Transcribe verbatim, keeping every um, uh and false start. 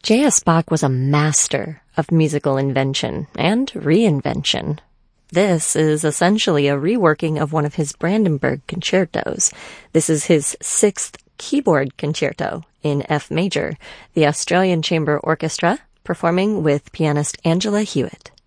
J S. Bach was a master of musical invention and reinvention. This is essentially a reworking of one of his Brandenburg concertos. This is his sixth keyboard concerto in F major, the Australian Chamber Orchestra performing with pianist Angela Hewitt.